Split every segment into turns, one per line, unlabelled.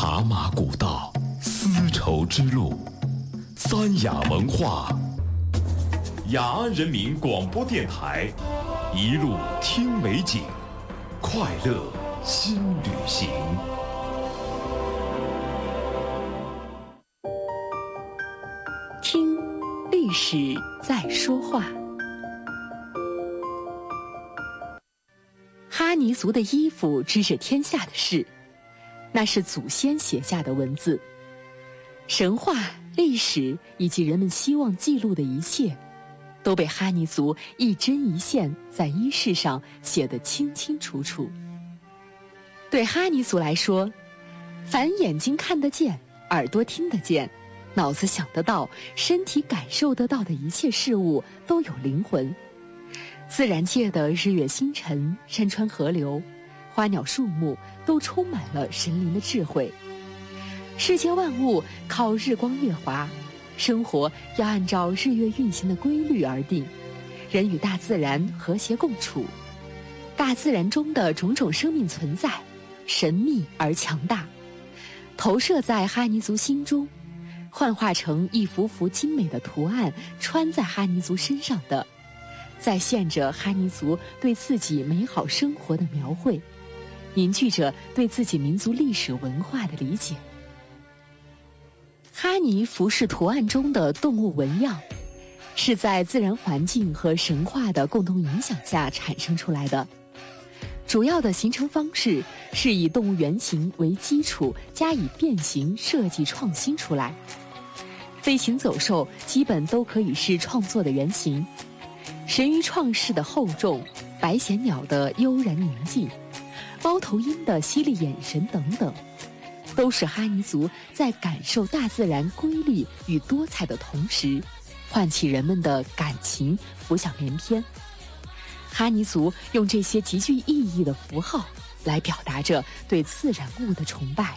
茶马古道，丝绸之路，三雅文化。雅安人民广播电台，一路听美景，快乐新旅行。
听历史在说话。哈尼族的衣服知是天下的事，那是祖先写下的文字。神话、历史以及人们希望记录的一切，都被哈尼族一针一线在衣饰上写得清清楚楚。对哈尼族来说，凡眼睛看得见、耳朵听得见、脑子想得到、身体感受得到的一切事物都有灵魂。自然界的日月星辰、山川河流、花鸟树木都充满了神灵的智慧。世界万物靠日光月华，生活要按照日月运行的规律而定，人与大自然和谐共处。大自然中的种种生命存在，神秘而强大，投射在哈尼族心中，幻化成一幅幅精美的图案，穿在哈尼族身上的，再现着哈尼族对自己美好生活的描绘，凝聚着对自己民族历史文化的理解。哈尼服饰图案中的动物纹样，是在自然环境和神话的共同影响下产生出来的。主要的形成方式是以动物原型为基础，加以变形设计创新出来。飞禽走兽基本都可以是创作的原型，神鱼创世的厚重，白衔鸟的悠然宁静，猫头鹰的犀利眼神等等，都是哈尼族在感受大自然规律与多彩的同时，唤起人们的感情，浮想联翩。哈尼族用这些极具意义的符号来表达着对自然物的崇拜。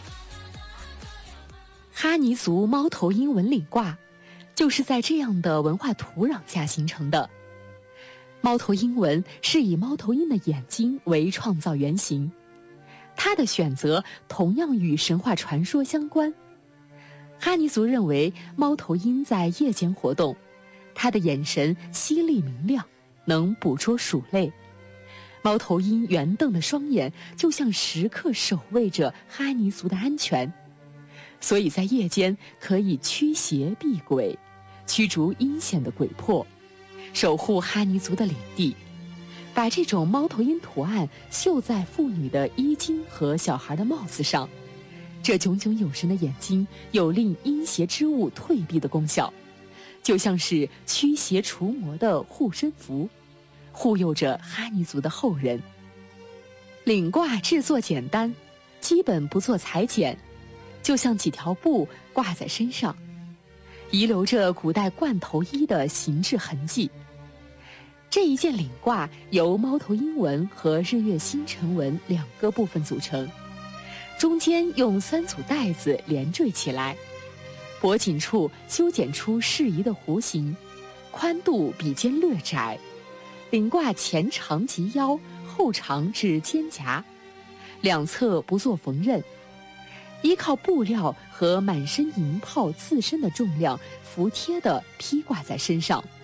哈尼族猫头鹰纹领褂就是在这样的文化土壤下形成的。猫头鹰纹是以猫头鹰的眼睛为创造原型，它的选择同样与神话传说相关。哈尼族认为猫头鹰在夜间活动，它的眼神犀利明亮，能捕捉鼠类。猫头鹰圆瞪的双眼就像时刻守卫着哈尼族的安全，所以在夜间可以驱邪避鬼，驱逐阴险的鬼魄，守护哈尼族的领地。把这种猫头鹰图案绣在妇女的衣襟和小孩的帽子上，这炯炯有神的眼睛有令阴邪之物退避的功效，就像是驱邪除魔的护身符，护佑着哈尼族的后人。领褂制作简单，基本不做裁剪，就像几条布挂在身上，遗留着古代冠头衣的形制痕迹。这一件领褂由猫头鹰纹和日月星辰纹两个部分组成，中间用3组带子连缀起来，脖颈处修剪出适宜的弧形，宽度比肩略窄，领褂前长及腰，后长至肩胛，两侧不做缝纫，依靠布料和满身银炮自身的重量服帖地披挂在身上，